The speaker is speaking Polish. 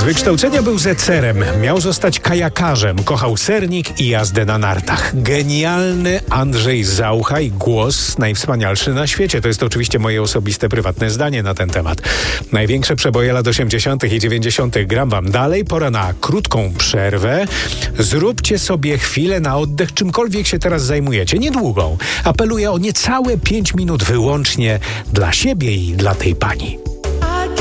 Z wykształcenia był zecerem, miał zostać kajakarzem, kochał sernik i jazdę na nartach. Genialny Andrzej Zaucha i głos najwspanialszy na świecie. To jest oczywiście moje osobiste, prywatne zdanie na ten temat. Największe przeboje lat 80. i 90. gram wam dalej. Pora na krótką przerwę. Zróbcie sobie chwilę na oddech, czymkolwiek się teraz zajmujecie. Niedługą. Apeluję o niecałe 5 minut wyłącznie dla siebie i dla tej pani.